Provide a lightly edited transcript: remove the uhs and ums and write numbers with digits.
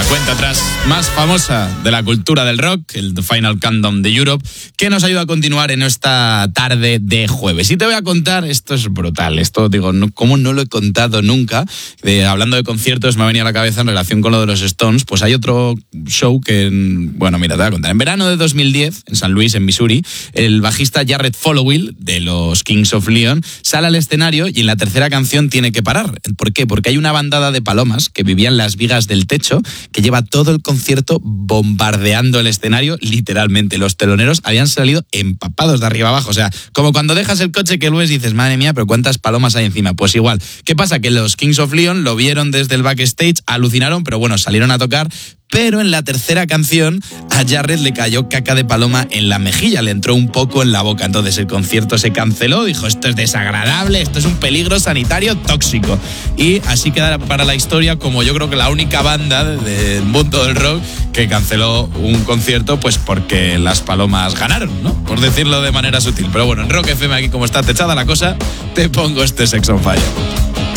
cuenta atrás más famosa de la cultura del rock, el The Final Countdown de Europe, que nos ayuda a continuar en esta tarde de jueves. Y te voy a contar, esto es brutal, esto digo, como no lo he contado nunca, hablando de conciertos me ha venido a la cabeza en relación con lo de los Stones, pues hay otro show que, bueno, mira, te voy a contar. En verano de 2010, en San Luis, en Missouri, el bajista Jarrett Followill, de los Kings of Leon, sale al escenario y en la tercera canción tiene que parar. ¿Por qué? Porque hay una bandada de palomas que vivían en las vigas del techo, que lleva todo el concierto bombardeando el escenario, literalmente. Los teloneros habían salido empapados de arriba abajo. O sea, como cuando dejas el coche que luego dices, madre mía, pero ¿cuántas palomas hay encima? Pues igual. ¿Qué pasa? Que los Kings of Leon lo vieron desde el backstage, alucinaron, pero bueno, salieron a tocar. Pero en la tercera canción a Jarrett le cayó caca de paloma en la mejilla, le entró un poco en la boca. Entonces el concierto se canceló, dijo, esto es desagradable, esto es un peligro sanitario tóxico. Y así queda para la historia como yo creo que la única banda del mundo del rock que canceló un concierto pues porque las palomas ganaron, ¿no? Por decirlo de manera sutil. Pero bueno, en Rock FM, aquí como está techada la cosa, te pongo este Sex on Fire.